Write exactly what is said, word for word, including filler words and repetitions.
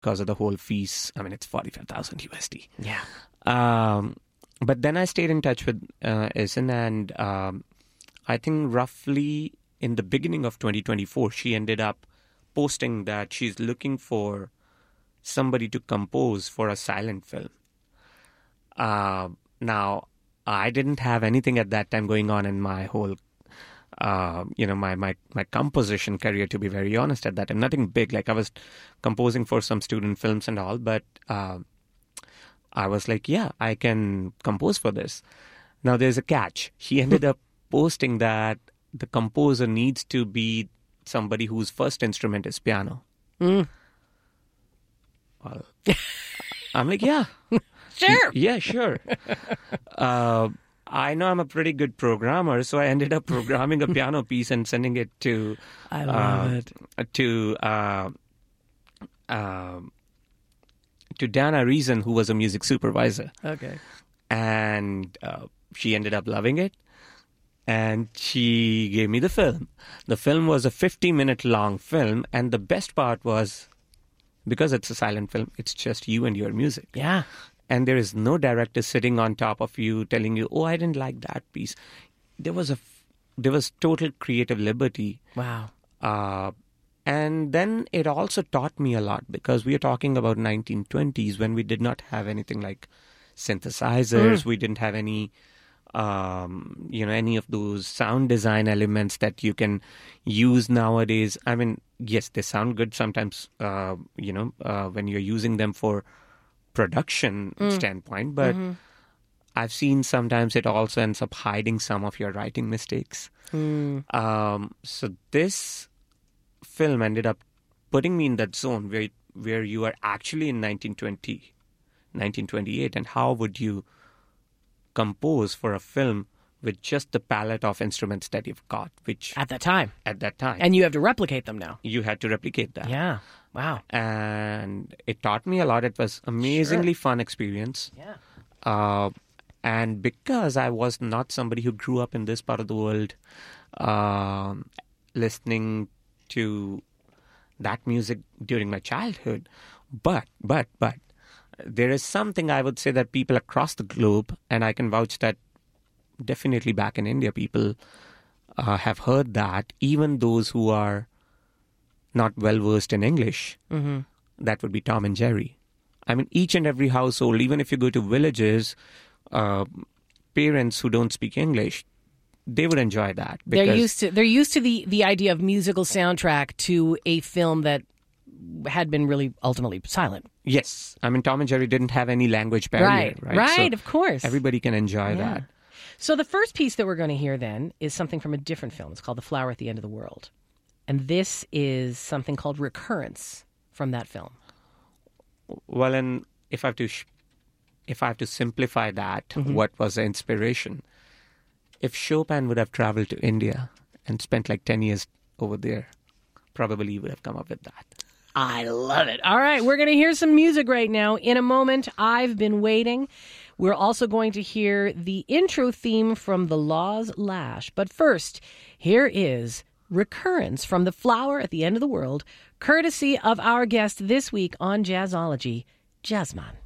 because of the whole fees. I mean, it's forty-five thousand U S D. Yeah. Um, but then I stayed in touch with uh, Isin, and um, I think roughly in the beginning of twenty twenty-four, she ended up posting that she's looking for somebody to compose for a silent film. Uh, now, I didn't have anything at that time going on in my whole, uh, you know, my, my, my composition career, to be very honest, at that time. Nothing big. Like, I was composing for some student films and all, but uh, I was like, yeah, I can compose for this. Now, there's a catch. She ended up posting that the composer needs to be somebody whose first instrument is piano. Mm. Well, I'm like, yeah. Sure. Yeah, sure. uh, I know I'm a pretty good programmer, so I ended up programming a piano piece and sending it to... I love uh, it. To, uh, uh, to Dana Reason, who was a music supervisor. Okay. And uh, she ended up loving it. And she gave me the film. The film was a fifty-minute long film. And the best part was, because it's a silent film, it's just you and your music. Yeah. And there is no director sitting on top of you telling you, oh, I didn't like that piece. There was a, there was total creative liberty. Wow. Uh, and then it also taught me a lot, because we are talking about nineteen twenties when we did not have anything like synthesizers. Mm. We didn't have any... Um, you know, any of those sound design elements that you can use nowadays. I mean, yes, they sound good sometimes, uh, you know, uh, when you're using them for production mm. standpoint, but mm-hmm. I've seen sometimes it also ends up hiding some of your writing mistakes. Mm. Um, so this film ended up putting me in that zone where, where you are actually in nineteen twenty, nineteen twenty-eight, and how would you compose for a film with just the palette of instruments that you've got, which at that time at that time and you have to replicate them now. You had to replicate that. Yeah. Wow. And it taught me a lot. It was amazingly sure. fun experience. Yeah. Uh, and because I was not somebody who grew up in this part of the world, uh, listening to that music during my childhood, but but but there is something I would say that people across the globe, and I can vouch that definitely back in India, people uh, have heard that, even those who are not well-versed in English, mm-hmm. that would be Tom and Jerry. I mean, each and every household, even if you go to villages, uh, parents who don't speak English, they would enjoy that. They're used to they're used to the, the idea of musical soundtrack to a film that had been really ultimately silent. Yes. I mean, Tom and Jerry didn't have any language barrier. Right, right, right so of course. Everybody can enjoy yeah. that. So the first piece that we're going to hear then is something from a different film. It's called The Flower at the End of the World. And this is something called Recurrence from that film. Well, and if I have to, sh- if I have to simplify that, mm-hmm. what was the inspiration? If Chopin would have traveled to India and spent like ten years over there, probably he would have come up with that. I love it. All right, we're going to hear some music right now. In a moment, I've Been Waiting. We're also going to hear the intro theme from The Law's Lash. But first, here is Recurrence from The Flower at the End of the World, courtesy of our guest this week on Jazzology, Jazzman.